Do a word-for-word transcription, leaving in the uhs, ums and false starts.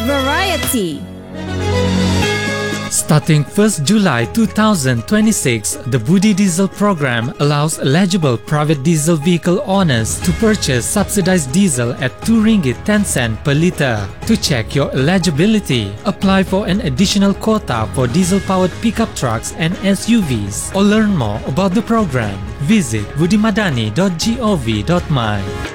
variety. Starting first July two thousand twenty-six, the Budi Diesel program allows eligible private diesel vehicle owners to purchase subsidized diesel at two ringgit ten cents per litre. To check your eligibility, apply for an additional quota for diesel-powered pickup trucks and S U Vs. Or learn more about the program, visit budimadani dot gov dot my.